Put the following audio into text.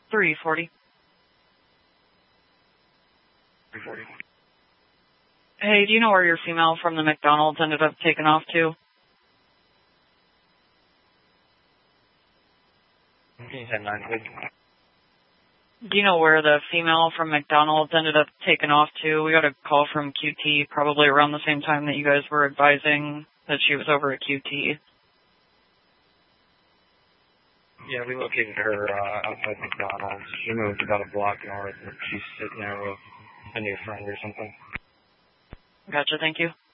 340. 340. Hey, do you know where your female from the McDonald's ended up taking off to? Can you say 9, please? Do you know where the female from McDonald's ended up taking off to? We got a call from QT probably around the same time that you guys were advising that she was over at QT. Yeah, we located her outside McDonald's. She moved about a block north, and she's sitting there with a new friend or something. Gotcha, thank you.